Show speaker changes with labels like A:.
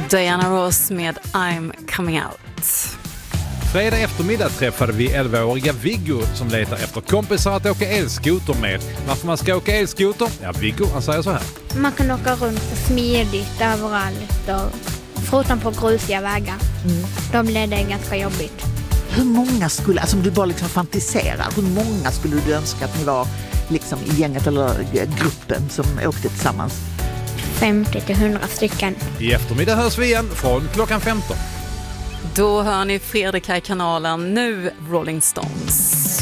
A: Diana Ross med I'm coming out.
B: Fredag eftermiddag träffade vi 11-åriga Viggo som letar efter kompisar att åka elskoter med. Varför man ska åka elskoter? Ja, Viggo, han säger så här.
C: Man kan åka runt smidigt överallt och förutom på grusiga vägar. Då blir det ganska jobbigt.
D: Hur många skulle, alltså om du bara liksom fantiserar, hur många skulle du önska att ni var liksom i gänget eller gruppen som åkte tillsammans?
C: 50-100 stycken.
B: I eftermiddag hörs vi igen från klockan 15.
A: Då hör ni Fredrik här i kanalen, nu Rolling Stones.